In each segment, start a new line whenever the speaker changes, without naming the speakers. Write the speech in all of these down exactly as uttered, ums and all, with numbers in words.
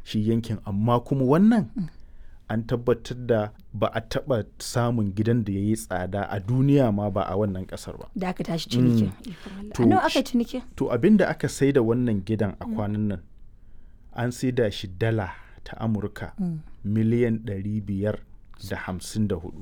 shi yankin, amma kuma wannan an tabbatar da ba a taɓa samun gidan da ya yi tsada a duniya ma ba a wannan ƙasar ba.
Da aka tashi cinikin.
To,
A nawa aka cinikin?
To abin da aka sai da wannan gidan a kwanan nan an sai da shi dala ta Amurka miliyan ɗari biyar da hamsin da hudu.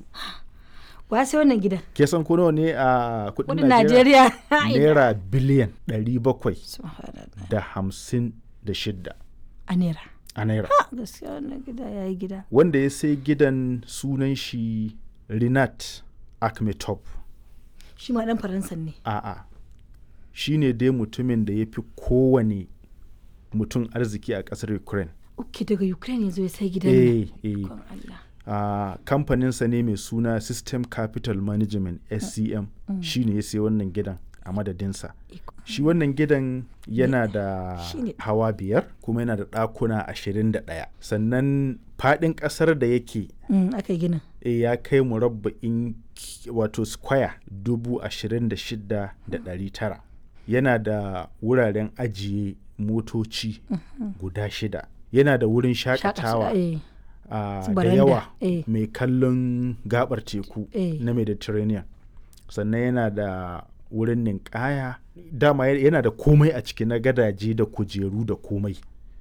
Wa sai wannan gidan?
Ke san ko nawa ne a kudin
Kudin
Najeriya?
Najeriya.
Naira biliyan ɗari bakwai
Subhanallah.
da hamsin da shidda
A naira.
a naira.
Ha, gaskiya wannan gida ya yi gida.
Wanda ya sai gidan sunan shi Rinat Akhmetov.
Shi ma ɗan Faransan ne.
A'a, shi ne dai mutumin da ya fi kowane mutum arziki a ƙasar Ukraine.
Uke daga Ukraine yanzu ya sai gidan nan.
Eh, eh.
Ikon Allah.
a kamfaninsa ne mai suna System Capital Management S C M shi ne ya sai wannan gidan a madadinsa.
Ikon
Shi wannan gidan yana da
Shi ne.
hawa biyar kuma yana da ɗakuna ashirin da ɗaya. Sannan faɗin ƙasar da yake
Mm, aka yi ginin.
e, ya kai murabba'in ki- wato square dubu ashirin da shida da ɗari tara. Yana da wuraren ajiye motoci guda shida. Yana da wurin shakatawa
Eh.
a
Su
da
baranda,
yawa
eh.
mai kallon gabar teku
Eh.
na Mediterranean. Sannan yana da wurin ninkaya, dama ya- yana da komai a ciki na gadaje da kujeru da komai.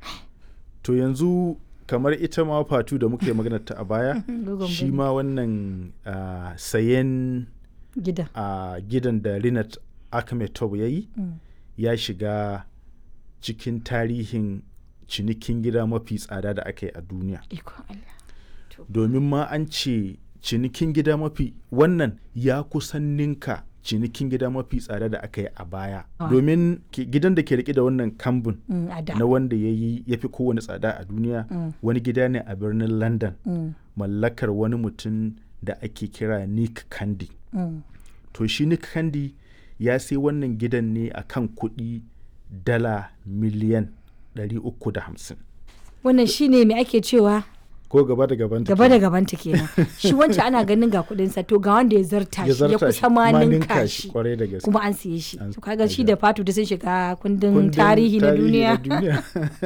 To yanzu kamar ita ma fatu da muke magana ta a baya
Dogon
shi
biri.
ma wannan ah, sayen
Gidan.
a gidan da Rinat Akhmetov ya yi
Mm.
ya shiga cikin tarihin cinikin gida mafi tsada da aka yi a duniya.
Ikon Allah. To,
Domin ma an ce cinikin gida mafi wannan ya kusan ninka cinikin gida mafi tsada da aka yi a baya.
Ah.
Domin ke- gidan da ke rike da wannan kambun
mm, a da.
na wanda ya yi ya fi kowane tsada a duniya
Mm.
wani gida ne a birnin London
Mm,
mallakar wani mutum da ake kira Nick Candy.
mm.
To shi Nick Candy ya sai wannan gidan ne a kan kuɗi dala miliyan ɗari uku da hamsin.
Wannan shi ne mai ake cewa
Ko gaba da gaban ta
gaba da
kenan.
gabanta kenan. Shi wancan ana ganin ga kuɗinsa to ga wanda ya zarta
Ya
shi ya
zarta
kusa ma
ma
ninka shi.
kwarai da gaske.
Kuma an siye shi.
An-
To kaga shi
an-
da fatu da sun shiga kundin
Kundin
tarihi na duniya.
duniya.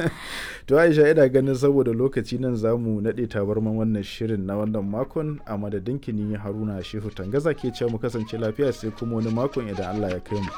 To Aisha ina ganin saboda lokaci nan za mu naɗe tabarman wannan shirin na wannan makon a madadin kini Haruna Shehu Tangaza ke ce mu kasance lafiya sai kuma wani makon idan Allah ya kai mu.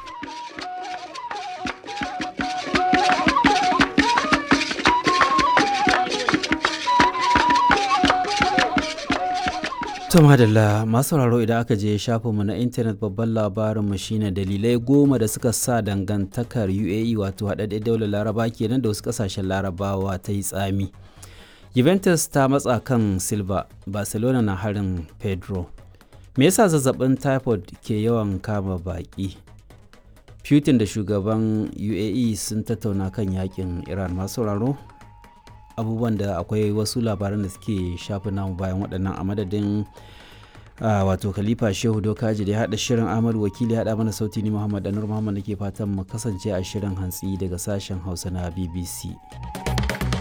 To madalla masu sauraro idan aka je shafinmu na intanet babban labarinmu shine dalilai goma da suka sa dangantakar U A E wato haɗaɗɗen daular laraba kenan da wasu ƙasashen larabawa ta yi tsami. Juventus ta matsa kan Silva, Barcelona na harin Pedro. Me yasa zazzabin typhoid ke yawan kama baƙi? Putin da shugaban U A E sun tattauna kan yakin Iran. Masu sauraro abubuwan da akwai wasu labaran da suke shafi namu bayan waɗannan a madadin uh, wato khalifa shehu dokaji da ya haɗa shirin ahmad wakili ya haɗa mana sauti ni muhammad anur muhammad da ke fatan mu kasance a shirin hantsi daga sashen hausa na B B C.